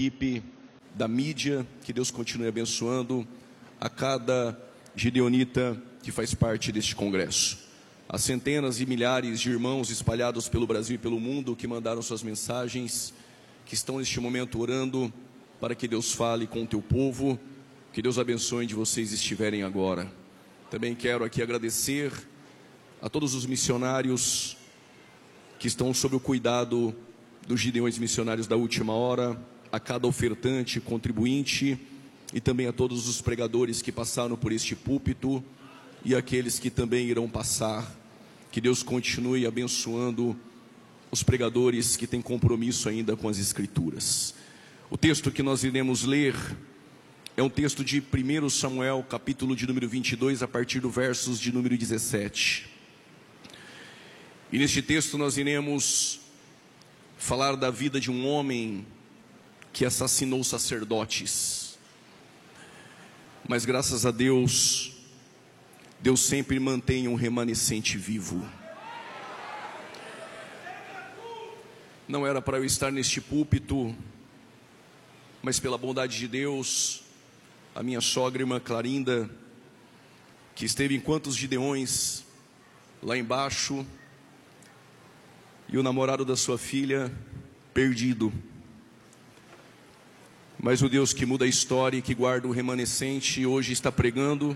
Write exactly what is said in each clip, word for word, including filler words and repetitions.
equipe da mídia, que Deus continue abençoando a cada gideonita que faz parte deste congresso. As centenas e milhares de irmãos espalhados pelo Brasil e pelo mundo que mandaram suas mensagens, que estão neste momento orando para que Deus fale com o teu povo, que Deus abençoe onde vocês estiverem agora. Também quero aqui agradecer a todos os missionários que estão sob o cuidado dos Gideões Missionários da Última Hora, a cada ofertante, contribuinte, e também a todos os pregadores que passaram por este púlpito e aqueles que também irão passar. Que Deus continue abençoando os pregadores que têm compromisso ainda com as Escrituras. O texto que nós iremos ler é um texto de primeiro Samuel, capítulo de número vinte e dois, a partir do versos de número dezessete. E neste texto nós iremos falar da vida de um homem que assassinou sacerdotes. Mas graças a Deus, Deus sempre mantém um remanescente vivo. Não era para eu estar neste púlpito, mas pela bondade de Deus, a minha sogra, irmã Clarinda, que esteve enquanto os Gideões lá embaixo, e o namorado da sua filha perdido. Mas o Deus que muda a história e que guarda o remanescente hoje está pregando.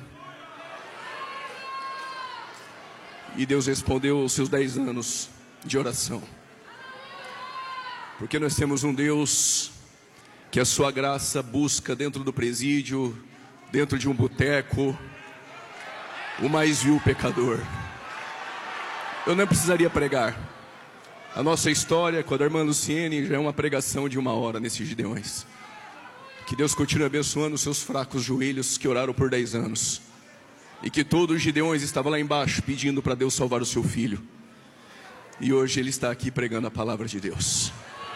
E Deus respondeu aos seus dez anos de oração. Porque nós temos um Deus que a sua graça busca dentro do presídio, dentro de um boteco, o mais vil pecador. Eu não precisaria pregar. A nossa história com a irmã Luciene já é uma pregação de uma hora nesses Gideões. Que Deus continue abençoando os seus fracos joelhos que oraram por dez anos. E que todos os Gideões estavam lá embaixo pedindo para Deus salvar o seu filho. E hoje ele está aqui pregando a palavra de Deus.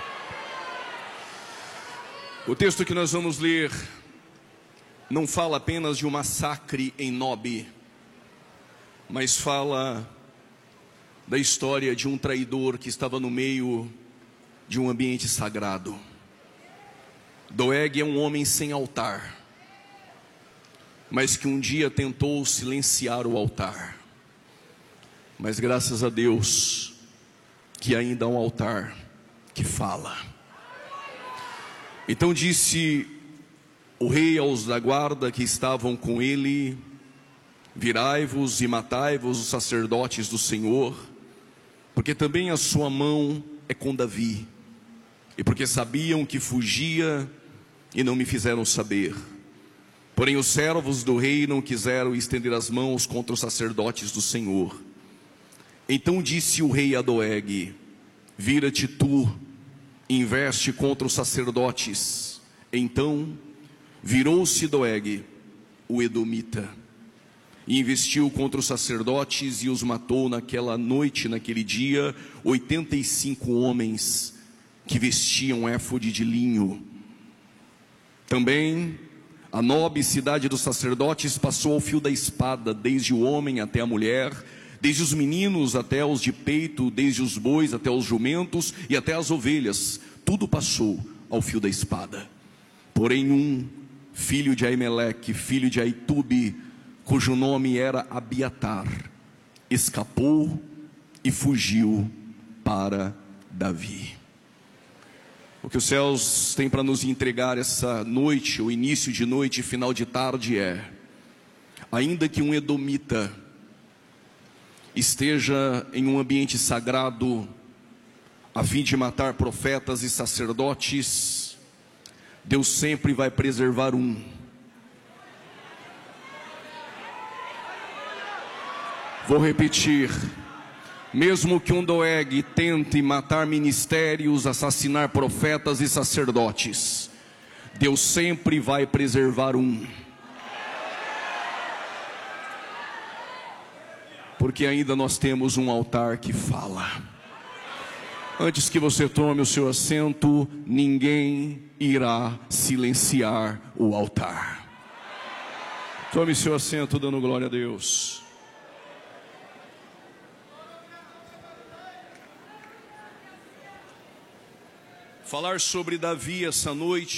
O texto que nós vamos ler não fala apenas de um massacre em Nob, mas fala da história de um traidor que estava no meio de um ambiente sagrado. Doeg é um homem sem altar, mas que um dia tentou silenciar o altar. Mas graças a Deus que ainda há um altar que fala. Então disse o rei aos da guarda que estavam com ele: virai-vos e matai-vos os sacerdotes do Senhor, porque também a sua mão é com Davi, e porque sabiam que fugia e não me fizeram saber. Porém os servos do rei não quiseram estender as mãos contra os sacerdotes do Senhor. Então disse o rei a Doeg: vira-te tu, investe contra os sacerdotes. Então virou-se Doeg, o edomita, e investiu contra os sacerdotes e os matou naquela noite, naquele dia, oitenta e cinco homens que vestiam éfode de linho. Também a Nob, cidade dos sacerdotes, passou ao fio da espada, desde o homem até a mulher, desde os meninos até os de peito, desde os bois até os jumentos e até as ovelhas, tudo passou ao fio da espada. Porém um, filho de Aimeleque, filho de Aitube, cujo nome era Abiatar, escapou e fugiu para Davi. O que os céus têm para nos entregar essa noite, o início de noite e final de tarde é: ainda que um edomita esteja em um ambiente sagrado a fim de matar profetas e sacerdotes, Deus sempre vai preservar um. Vou repetir: mesmo que um Doeg tente matar ministérios, assassinar profetas e sacerdotes, Deus sempre vai preservar um. Porque ainda nós temos um altar que fala. Antes que você tome o seu assento, ninguém irá silenciar o altar. Tome seu assento dando glória a Deus. Falar sobre Davi essa noite